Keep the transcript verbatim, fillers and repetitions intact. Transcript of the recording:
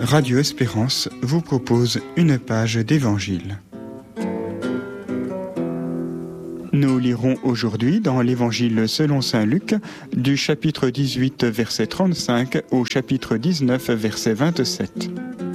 Radio Espérance vous propose une page d'Évangile. Nous lirons aujourd'hui dans l'Évangile selon saint Luc, du chapitre dix-huit, verset trente-cinq au chapitre dix-neuf, verset vingt-sept.